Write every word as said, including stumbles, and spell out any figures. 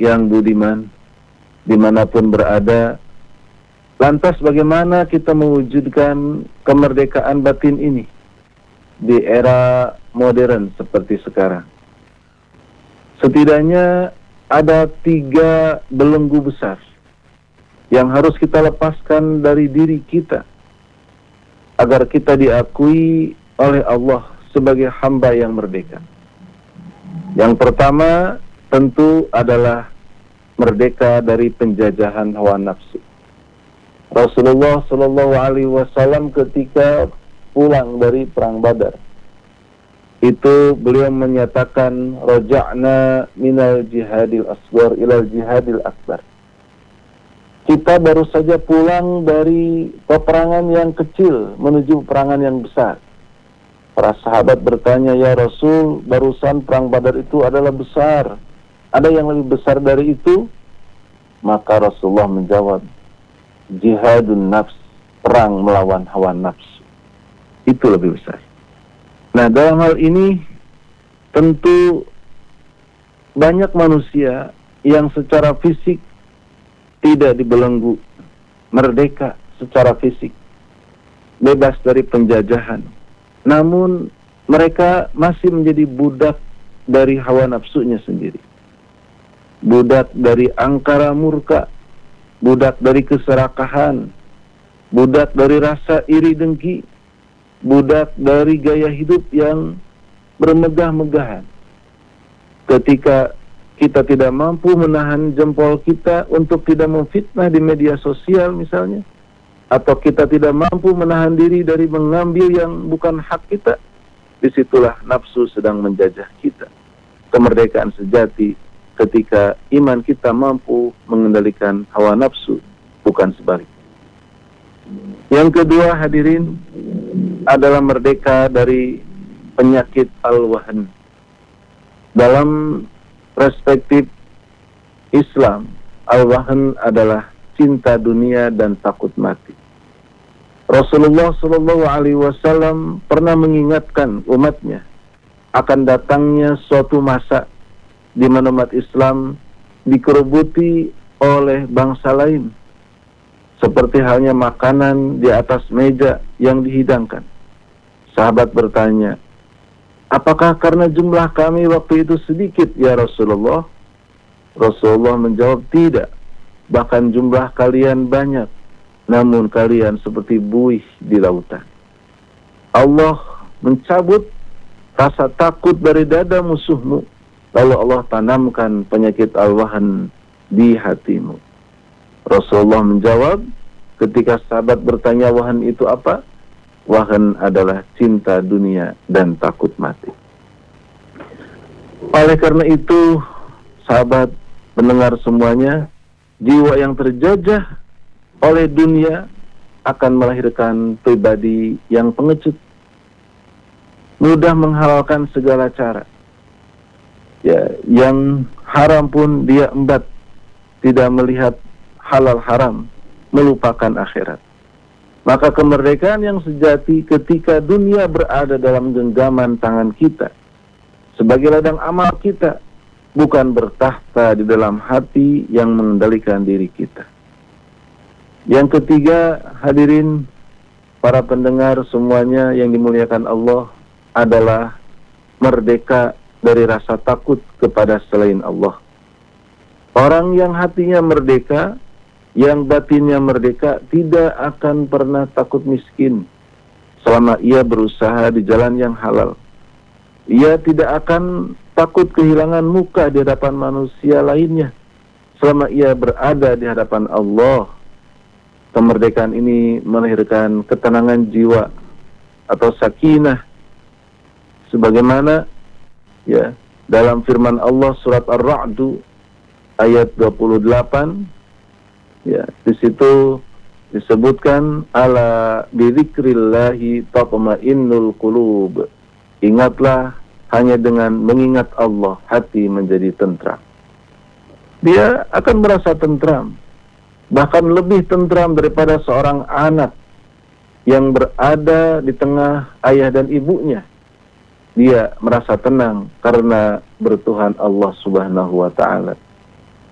yang budiman dimanapun berada. Lantas bagaimana kita mewujudkan kemerdekaan batin ini di era modern seperti sekarang? Setidaknya ada tiga belenggu besar yang harus kita lepaskan dari diri kita agar kita diakui oleh Allah sebagai hamba yang merdeka. Yang pertama tentu adalah merdeka dari penjajahan hawa nafsu. Rasulullah Shallallahu Alaihi Wasallam ketika pulang dari perang Badar, itu beliau menyatakan raja'na minal jihadil asghar ilal jihadil akbar. Kita baru saja pulang dari peperangan yang kecil menuju peperangan yang besar. Para sahabat bertanya, ya Rasul, barusan perang Badar itu adalah besar, ada yang lebih besar dari itu? Maka Rasulullah menjawab, jihadun nafs, perang melawan hawa nafsu, itu lebih besar. Nah, dalam hal ini tentu banyak manusia yang secara fisik tidak dibelenggu, merdeka secara fisik, bebas dari penjajahan. Namun mereka masih menjadi budak dari hawa nafsunya sendiri. Budak dari angkara murka, budak dari keserakahan, budak dari rasa iri dengki, budak dari gaya hidup yang bermegah-megahan. Ketika kita tidak mampu menahan jempol kita untuk tidak memfitnah di media sosial misalnya, atau kita tidak mampu menahan diri dari mengambil yang bukan hak kita, disitulah nafsu sedang menjajah kita. Kemerdekaan sejati ketika iman kita mampu mengendalikan hawa nafsu, bukan sebaliknya. Yang kedua, hadirin, adalah merdeka dari penyakit al-wahn. Dalam perspektif Islam, al-wahn adalah cinta dunia dan takut mati. Rasulullah Shallallahu Alaihi Wasallam pernah mengingatkan umatnya akan datangnya suatu masa di mana umat Islam dikerubuti oleh bangsa lain, seperti halnya makanan di atas meja yang dihidangkan. Sahabat bertanya, apakah karena jumlah kami waktu itu sedikit ya Rasulullah? Rasulullah menjawab, tidak, bahkan jumlah kalian banyak, namun kalian seperti buih di lautan. Allah mencabut rasa takut dari dada musuhmu, lalu Allah tanamkan penyakit al-wahn di hatimu. Rasulullah menjawab, ketika sahabat bertanya wahn itu apa? Wahn adalah cinta dunia dan takut mati. Oleh karena itu, sahabat mendengar semuanya, jiwa yang terjajah oleh dunia akan melahirkan pribadi yang pengecut, mudah menghalalkan segala cara. Ya, yang haram pun dia embat, tidak melihat halal haram, melupakan akhirat. Maka kemerdekaan yang sejati ketika dunia berada dalam genggaman tangan kita, sebagai ladang amal kita, bukan bertahta di dalam hati yang mengendalikan diri kita. Yang ketiga, hadirin para pendengar semuanya yang dimuliakan Allah, adalah merdeka dari rasa takut kepada selain Allah. Orang yang hatinya merdeka, yang batinnya merdeka, tidak akan pernah takut miskin selama ia berusaha di jalan yang halal. Ia tidak akan takut kehilangan muka di hadapan manusia lainnya selama ia berada di hadapan Allah. Kemerdekaan ini melahirkan ketenangan jiwa atau sakinah, sebagaimana ya dalam firman Allah surat Ar-Ra'd ayat dua puluh delapan, ya di situ disebutkan ala bidzikrillahi tatma'innul qulub. Ingatlah, hanya dengan mengingat Allah hati menjadi tentram. Dia akan merasa tentram, bahkan lebih tentram daripada seorang anak yang berada di tengah ayah dan ibunya. Dia merasa tenang karena bertuhan Allah Subhanahu wa ta'ala.